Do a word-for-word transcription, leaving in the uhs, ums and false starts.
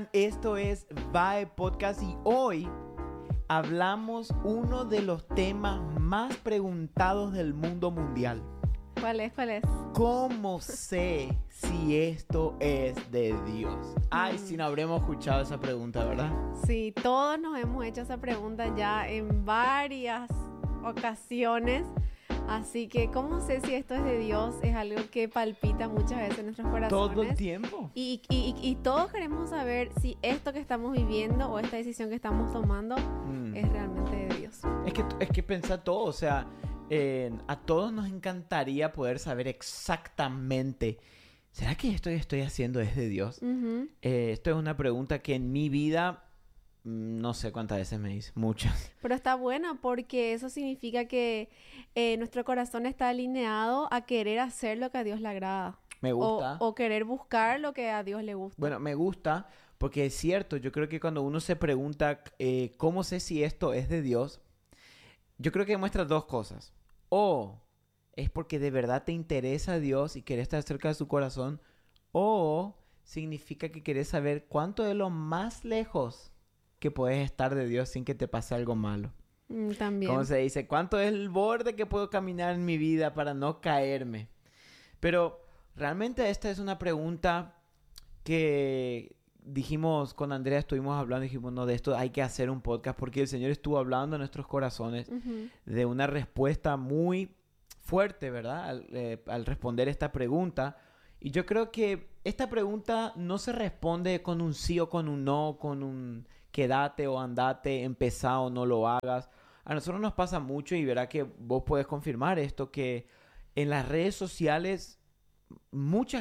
Esto es Vae Podcast y hoy hablamos uno de los temas más preguntados del mundo mundial. ¿Cuál es? ¿Cuál es? ¿Cómo sé si esto es de Dios? Ay, si no habremos escuchado esa pregunta, ¿verdad? Sí, todos nos hemos hecho esa pregunta ya en varias ocasiones. Así que, ¿cómo sé si esto es de Dios? Es algo que palpita muchas veces en nuestros corazones. Todo el tiempo. Y, y, y, y todos queremos saber si esto que estamos viviendo o esta decisión que estamos tomando mm. es realmente de Dios. Es que, es que pensar todo, o sea, eh, a todos nos encantaría poder saber exactamente, ¿será que esto que estoy haciendo es de Dios? Uh-huh. Eh, esto es una pregunta que en mi vida... No sé cuántas veces me dice, muchas. Pero está buena porque eso significa que eh, nuestro corazón está alineado a querer hacer lo que a Dios le agrada. Me gusta. O, o querer buscar lo que a Dios le gusta. Bueno, me gusta porque es cierto, yo creo que cuando uno se pregunta eh, ¿cómo sé si esto es de Dios? Yo creo que demuestra dos cosas. O es porque de verdad te interesa Dios y querés estar cerca de su corazón. O significa que querés saber cuánto de lo más lejos que puedes estar de Dios sin que te pase algo malo. Mm, también. ¿Cómo se dice? ¿Cuánto es el borde que puedo caminar en mi vida para no caerme? Pero realmente esta es una pregunta que dijimos con Andrea, estuvimos hablando y dijimos, no, de esto hay que hacer un podcast porque el Señor estuvo hablando en nuestros corazones uh-huh. de una respuesta muy fuerte, ¿verdad? Al, eh, al responder esta pregunta. Y yo creo que esta pregunta no se responde con un sí o con un no, con un quédate o andate, empezá o no lo hagas. A nosotros nos pasa mucho y verá que vos podés confirmar esto, que en las redes sociales mucha